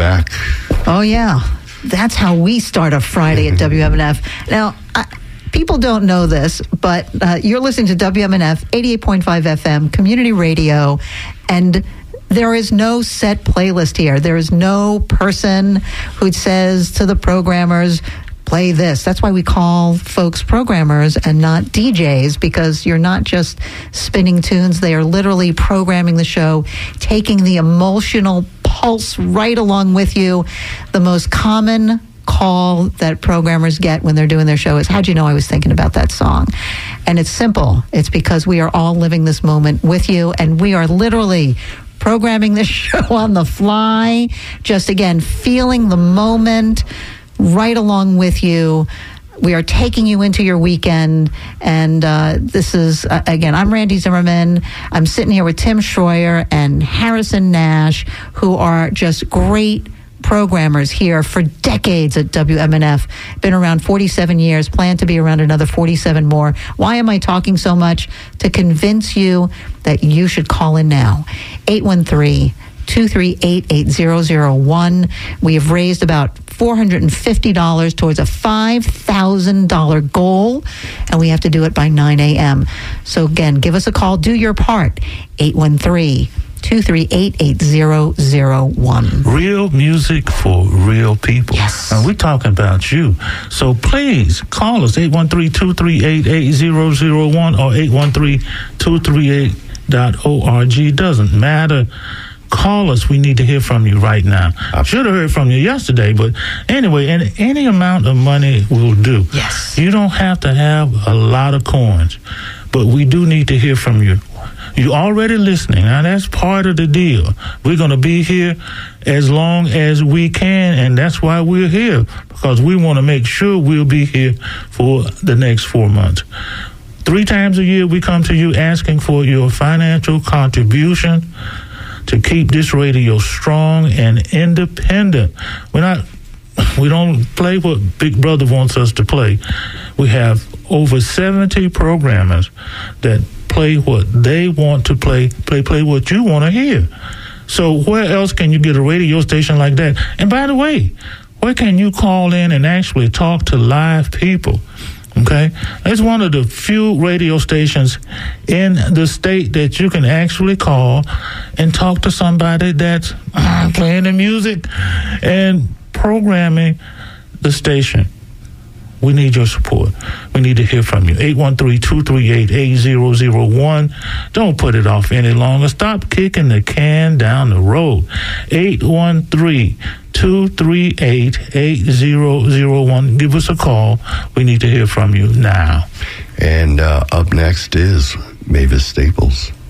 back. Oh, yeah. That's how we start a Friday at WMNF. Now, people don't know this, but you're listening to WMNF 88.5 FM, community radio, and there is no set playlist here. There is no person who says to the programmers, play this. That's why we call folks programmers and not DJs, because you're not just spinning tunes. They are literally programming the show, taking the emotional pulse right along with you. The most common call that programmers get when they're doing their show is, how'd you know I was thinking about that song? And it's simple. It's because we are all living this moment with you, and we are literally programming this show on the fly, just again feeling the moment right along with you. We are taking you into your weekend, and this is, again, I'm Randy Zimmerman. I'm sitting here with Tim Schroyer and Harrison Nash, who are just great programmers here for decades at WMNF. Been around 47 years, plan to be around another 47 more. Why am I talking so much? To convince you that you should call in now. 813-238-8001. We have raised about $450 towards a $5,000 goal, and we have to do it by 9 a.m. So again, give us a call. Do your part. 813-238-8001. Real music for real people. Yes. And we're talking about you. So please call us, 813-238-8001 or 813-238.org. Doesn't matter. Call us. We need to hear from you right now. I should have heard from you yesterday, but anyway, and any amount of money will do. Yes. You don't have to have a lot of coins, but we do need to hear from you. You're already listening. Now, that's part of the deal. We're going to be here as long as we can, and that's why we're here, because we want to make sure we'll be here for the next 4 months. 3 times a year, we come to you asking for your financial contribution to keep this radio strong and independent. We don't play what Big Brother wants us to play. We have over 70 programmers that play what they want to play what you want to hear. So where else can you get a radio station like that? And by the way, where can you call in and actually talk to live people? Okay, it's one of the few radio stations in the state that you can actually call and talk to somebody that's playing the music and programming the station. We need your support. We need to hear from you. 813-238-8001. Don't put it off any longer. Stop kicking the can down the road. 813-238-8001. Give us a call. We need to hear from you now. And up next is Mavis Staples.